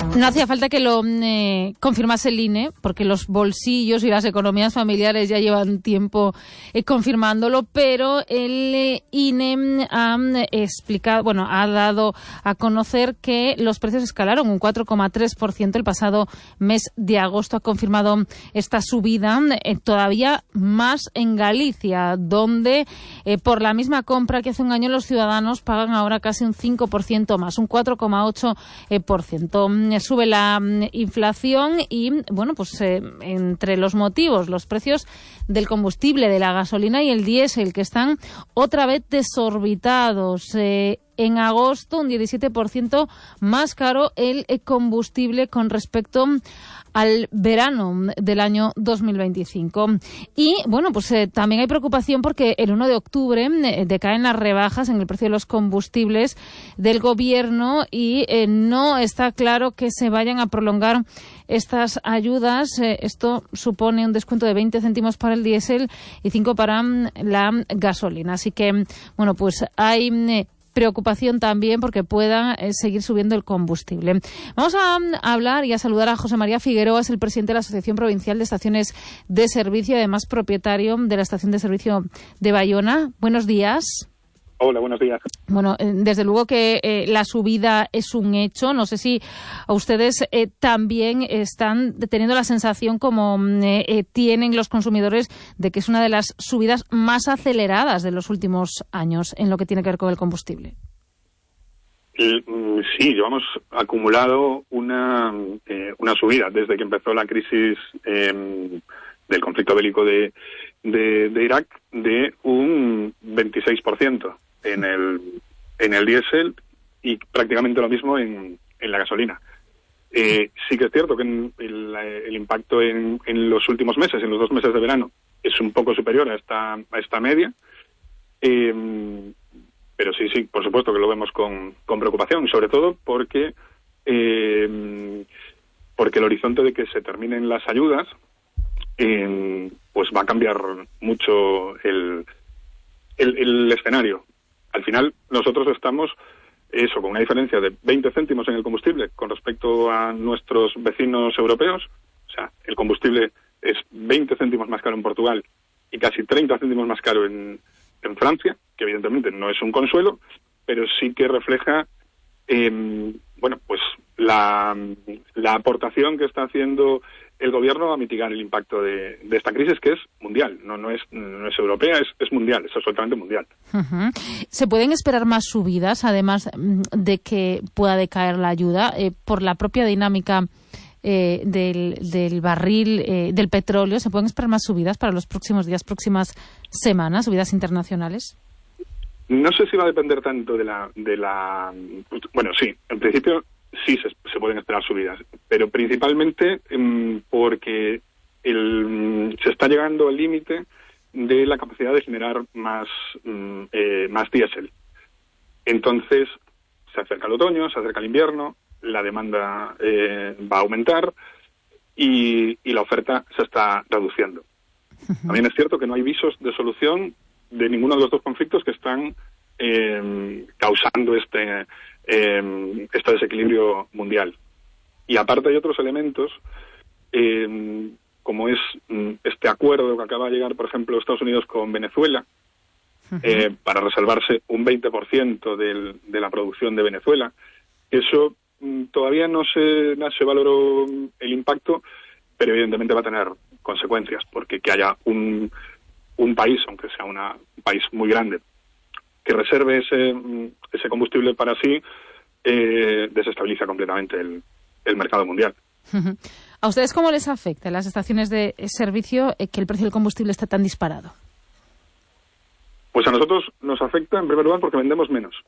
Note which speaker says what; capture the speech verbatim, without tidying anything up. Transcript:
Speaker 1: No hacía falta que lo eh, confirmase el I N E, porque los bolsillos y las economías familiares ya llevan tiempo eh, confirmándolo, pero el eh, I N E ha explicado, bueno, ha dado a conocer que los precios escalaron un cuatro coma tres por ciento el pasado mes de agosto. Ha confirmado esta subida, eh, todavía más en Galicia, donde eh, por la misma compra que hace un año los ciudadanos pagan ahora casi un cinco por ciento más, un cuatro coma ocho por ciento. Sube la inflación y, bueno, pues eh, entre los motivos, los precios del combustible, de la gasolina y el diésel, que están otra vez desorbitados. Eh, en agosto, un diecisiete por ciento más caro el combustible con respecto al verano del año dos mil veinticinco. Y, bueno, pues eh, también hay preocupación porque el uno de octubre eh, decaen las rebajas en el precio de los combustibles del gobierno y eh, no está claro que se vayan a prolongar estas ayudas. Eh, esto supone un descuento de veinte céntimos para el diésel y cinco para mm, la gasolina. Así que, bueno, pues hay Eh, preocupación también porque pueda eh, seguir subiendo el combustible. Vamos a, a hablar y a saludar a José María Figueroa, es el presidente de la Asociación Provincial de Estaciones de Servicio, además propietario de la estación de servicio de Bayona. Buenos días.
Speaker 2: Hola, buenos días.
Speaker 1: Bueno, eh, desde luego que eh, la subida es un hecho. No sé si a ustedes eh, también están teniendo la sensación, como eh, eh, tienen los consumidores, de que es una de las subidas más aceleradas de los últimos años en lo que tiene que ver con el combustible.
Speaker 2: Sí, llevamos acumulado una, eh, una subida desde que empezó la crisis eh, del conflicto bélico de, de, de Irak de un veintiséis por ciento. En el en el diésel y prácticamente lo mismo en, en la gasolina. Eh, sí que es cierto que en, el, el impacto en, en los últimos meses, en los dos meses de verano, es un poco superior a esta a esta media, eh, pero sí, sí, por supuesto que lo vemos con, con preocupación, sobre todo porque eh, porque el horizonte de que se terminen las ayudas eh, pues va a cambiar mucho el, el, el escenario. Al final, nosotros estamos, eso, con una diferencia de veinte céntimos en el combustible con respecto a nuestros vecinos europeos. O sea, el combustible es veinte céntimos más caro en Portugal y casi treinta céntimos más caro en, en Francia, que evidentemente no es un consuelo, pero sí que refleja, eh, bueno, pues la, la aportación que está haciendo el gobierno a mitigar el impacto de, de esta crisis, que es mundial, no no es no es europea, es, es mundial, es absolutamente mundial.
Speaker 1: Uh-huh. ¿Se pueden esperar más subidas, además de que pueda decaer la ayuda, eh, por la propia dinámica eh, del, del barril, eh, del petróleo? ¿Se pueden esperar más subidas para los próximos días, próximas semanas, subidas internacionales?
Speaker 2: No sé si va a depender tanto de la... de la bueno, sí, en principio sí se, se pueden esperar subidas, pero principalmente um, porque el, se está llegando al límite de la capacidad de generar más um, eh, más diésel. Entonces, se acerca el otoño, se acerca el invierno, la demanda eh, va a aumentar y, y la oferta se está reduciendo. También es cierto que no hay visos de solución de ninguno de los dos conflictos que están eh, causando este eh, este desequilibrio mundial. Y aparte hay otros elementos, eh, como es este acuerdo que acaba de llegar, por ejemplo, Estados Unidos con Venezuela, eh, para reservarse un veinte por ciento del, de la producción de Venezuela. Eso mm, todavía no se, no se valoró el impacto, pero evidentemente va a tener consecuencias, porque que haya un, un país, aunque sea una, un país muy grande, que reserve ese, ese combustible para sí, eh, desestabiliza completamente el, el mercado mundial.
Speaker 1: ¿A ustedes cómo les afecta en las estaciones de servicio eh, que el precio del combustible está tan disparado?
Speaker 2: Pues a nosotros nos afecta, en primer lugar, porque vendemos menos.